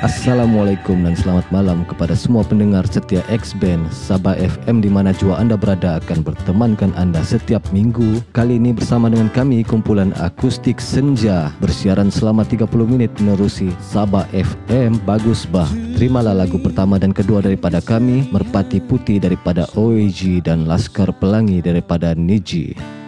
Assalamualaikum dan selamat malam kepada semua pendengar setia X-Band Sabah FM di mana jua anda berada akan bertemankan anda setiap minggu. Kali ini bersama dengan kami kumpulan akustik senja bersiaran selama 30 minit menerusi Sabah FM. Bagus bah. Terimalah lagu pertama dan kedua daripada kami, Merpati Putih daripada OAG dan Laskar Pelangi daripada Niji.